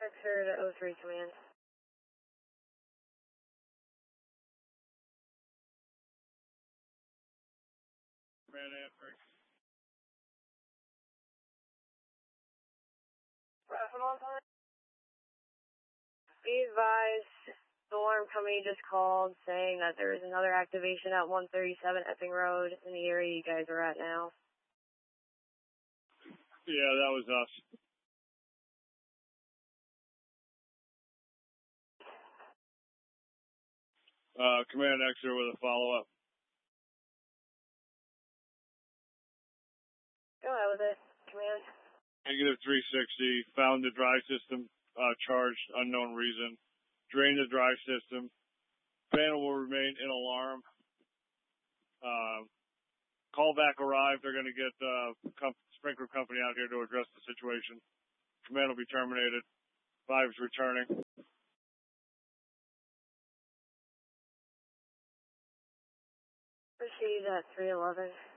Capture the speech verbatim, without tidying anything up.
X-ray to O three command. Command answering. Raffle on time. Be advised, the alarm company just called saying that there is another activation at one thirty-seven Epping Road in the area you guys are at now. Yeah, that was us. Uh, Command X-ray with a follow-up. Go ahead with it, Command. Negative three sixty, found the drive system uh, charged, unknown reason. Drain the drive system. Panel will remain in alarm. Uh, callback arrived. They're going to get uh, comp- sprinkler company out here to address the situation. Command will be terminated. Five is returning. Proceed at three eleven.